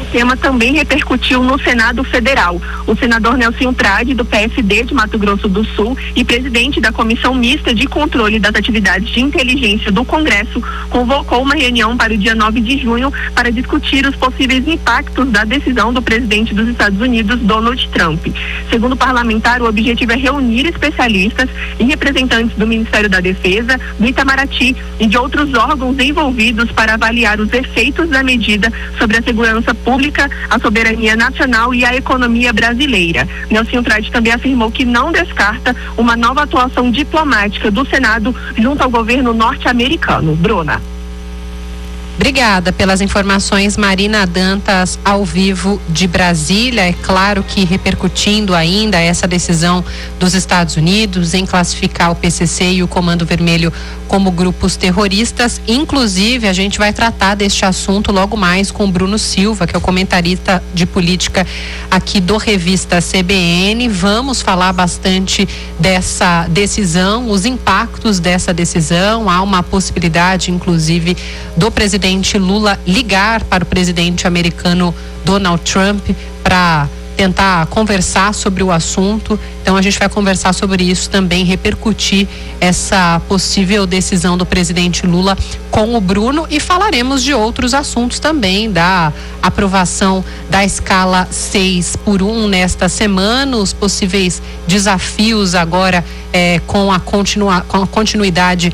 tema também repercutiu no Senado Federal. O senador Nelson Trade, do PSD de Mato Grosso do Sul e presidente da Comissão Mista de Controle das Atividades de Inteligência do Congresso, convocou uma reunião para o dia 9 de junho para discutir os possíveis impactos da decisão do presidente dos Estados Unidos, Donald Trump. Segundo o parlamentar, o objetivo é reunir especialistas e representantes do Ministério da Defesa, do Itamaraty e de outros órgãos envolvidos para avaliar os efeitos da medida sobre a segurança pública, a soberania nacional e a economia brasileira. Nelson Trade também afirmou que não descarta uma nova atuação diplomática do Senado junto ao governo norte-americano. Bruna. Obrigada pelas informações, Marina Dantas, ao vivo de Brasília. É claro que repercutindo ainda essa decisão dos Estados Unidos em classificar o PCC e o Comando Vermelho como grupos terroristas. Inclusive, a gente vai tratar deste assunto logo mais com o Bruno Silva, que é o comentarista de política aqui do Revista CBN. Vamos falar bastante dessa decisão, os impactos dessa decisão. Há uma possibilidade, inclusive, do presidente Lula ligar para o presidente americano Donald Trump para tentar conversar sobre o assunto. Então a gente vai conversar sobre isso também, repercutir essa possível decisão do presidente Lula com o Bruno, e falaremos de outros assuntos também, da aprovação da escala 6x1 nesta semana, os possíveis desafios agora com a continuidade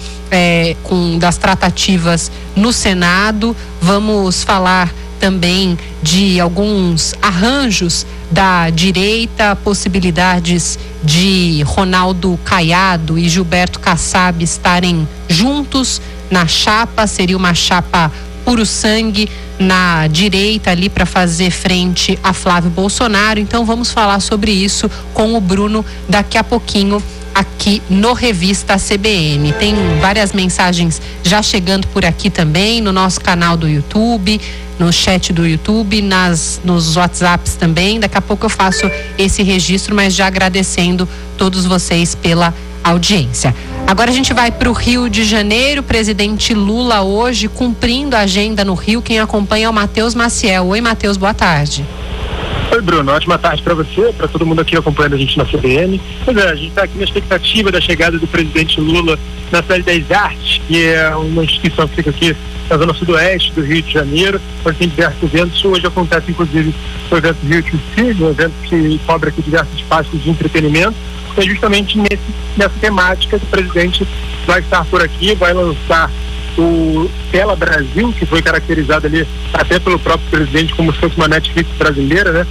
das tratativas no Senado. Vamos falar também de alguns arranjos da direita, possibilidades de Ronaldo Caiado e Gilberto Kassab estarem juntos na chapa. Seria uma chapa puro sangue na direita ali para fazer frente a Flávio Bolsonaro. Então vamos falar sobre isso com o Bruno daqui a pouquinho aqui no Revista CBN. Tem várias mensagens já chegando por aqui também no nosso canal do YouTube, no chat do YouTube, nos WhatsApps também. Daqui a pouco eu faço esse registro, mas já agradecendo todos vocês pela audiência. Agora a gente vai para o Rio de Janeiro. O presidente Lula hoje cumprindo a agenda no Rio. Quem acompanha é o Matheus Maciel. Oi, Matheus, boa tarde. Oi, Bruno, ótima tarde para você, para todo mundo aqui acompanhando a gente na CBN. Pois é, a gente está aqui na expectativa da chegada do presidente Lula na Cidade das Artes, que é uma instituição que fica aqui na zona sudoeste do Rio de Janeiro, onde tem diversos eventos. Hoje acontece, inclusive, o evento Rio to See, um evento que cobre aqui diversos espaços de entretenimento. É justamente nessa temática que o presidente vai estar por aqui, vai lançar o Tela Brasil, que foi caracterizado ali até pelo próprio presidente como se fosse uma Netflix brasileira, né?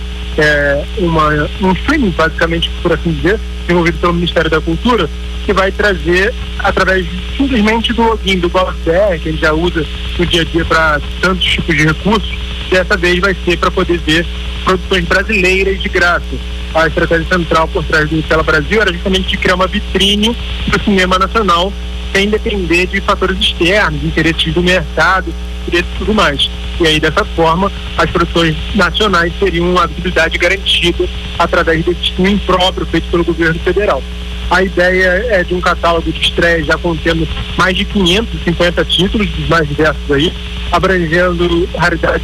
Um streaming, basicamente, por assim dizer, desenvolvido pelo Ministério da Cultura, que vai trazer, através simplesmente do login do GovBR, que a gente já usa no dia a dia para tantos tipos de recursos, dessa vez vai ser para poder ver produções brasileiras de graça. A estratégia central por trás do Tela Brasil era justamente de criar uma vitrine do cinema nacional, sem depender de fatores externos, interesses do mercado e tudo mais. E aí, dessa forma, as produções nacionais teriam uma visibilidade garantida através desse streaming próprio feito pelo governo federal. A ideia é de um catálogo de estreia já contendo mais de 550 títulos, dos mais diversos aí, abrangendo raridades